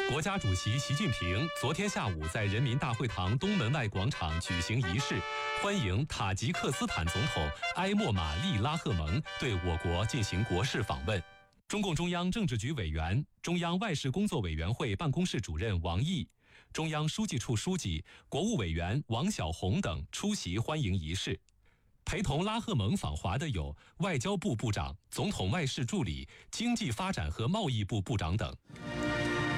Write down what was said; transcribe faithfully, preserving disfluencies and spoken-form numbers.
国家主席习近平昨天下午在人民大会堂东门外广场举行仪式，欢迎塔吉克斯坦总统埃莫玛丽拉赫蒙对我国进行国事访问。中共中央政治局委员、中央外事工作委员会办公室主任王毅、中央书记处书记、国务委员王晓红等出席欢迎仪式。陪同拉赫蒙访华的有外交部部长、总统外事助理、经济发展和贸易部部长等。